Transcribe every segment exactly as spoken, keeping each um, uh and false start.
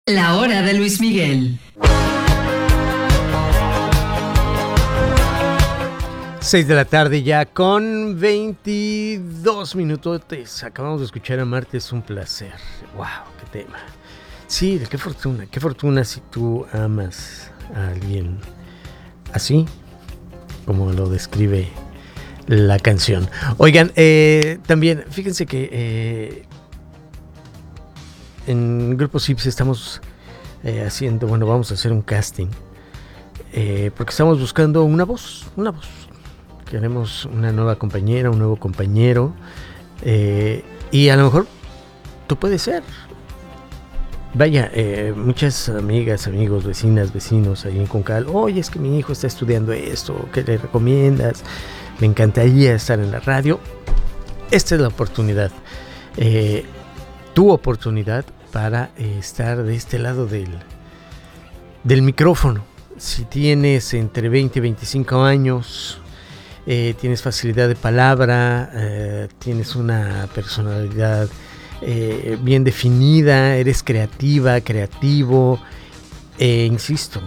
La hora de Luis Miguel. seis de la tarde ya con veintidós minutos. Acabamos de escuchar a Marte es un placer. ¡Wow! ¡Qué tema! Sí, qué fortuna, qué fortuna si tú amas a alguien así como lo describe la canción. Oigan, eh, también fíjense que eh, en Grupo Sips estamos eh, haciendo, bueno, vamos a hacer un casting eh, porque estamos buscando una voz, una voz. Queremos una nueva compañera, un nuevo compañero eh, y a lo mejor tú puedes ser. Vaya, eh, muchas amigas, amigos, vecinas, vecinos ahí en Concal. Oye, es que mi hijo está estudiando esto, ¿qué le recomiendas? Me encantaría estar en la radio. Esta es la oportunidad, eh, tu oportunidad para eh, estar de este lado del, del micrófono. Si tienes entre veinte y veinticinco años... Eh, tienes facilidad de palabra, eh, tienes una personalidad eh, bien definida, eres creativa, creativo, e insisto,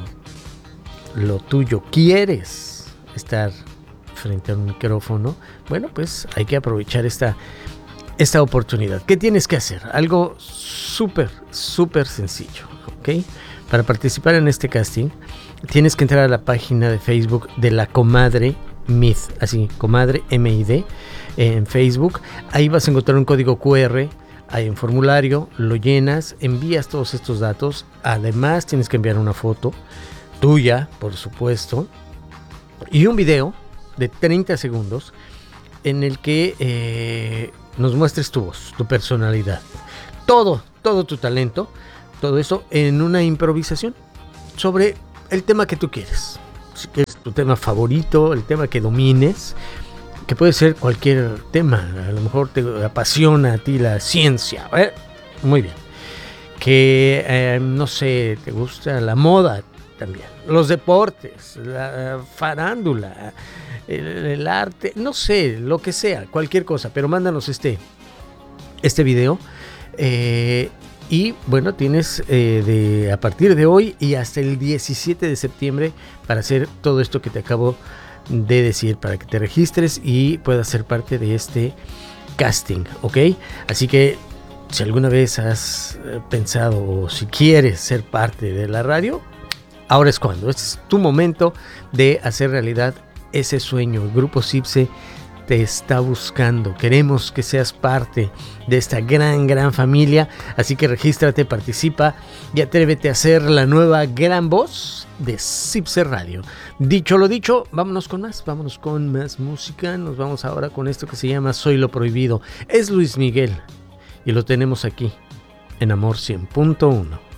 lo tuyo, quieres estar frente a un micrófono, bueno, pues hay que aprovechar esta, esta oportunidad. ¿Qué tienes que hacer? Algo súper, súper sencillo, ¿ok? Para participar en este casting, tienes que entrar a la página de Facebook de La Comadre M I D, así, Comadre M I D, en Facebook. Ahí vas a encontrar un código cu erre, hay un formulario, lo llenas, envías todos estos datos. Además tienes que enviar una foto tuya, por supuesto, y un video de treinta segundos en el que eh, nos muestres tu voz, tu personalidad, todo, todo tu talento, todo eso en una improvisación sobre el tema que tú quieres. Si quieres tu tema favorito, el tema que domines, que puede ser cualquier tema. A lo mejor te apasiona a ti la ciencia, ¿eh? Muy bien. Que, eh, no sé, te gusta la moda también, los deportes, la farándula, el, el arte, no sé, lo que sea, cualquier cosa, pero mándanos este, este video. Eh, Y bueno, tienes eh, de a partir de hoy y hasta el diecisiete de septiembre para hacer todo esto que te acabo de decir, para que te registres y puedas ser parte de este casting, ¿ok? Así que si alguna vez has pensado o si quieres ser parte de la radio, ahora es cuando. Este es tu momento de hacer realidad ese sueño. El Grupo Sipse te está buscando, queremos que seas parte de esta gran, gran familia, así que regístrate, participa y atrévete a ser la nueva gran voz de Sipse Radio. Dicho lo dicho, vámonos con más, vámonos con más música, nos vamos ahora con esto que se llama Soy lo Prohibido, es Luis Miguel y lo tenemos aquí en Amor cien punto uno.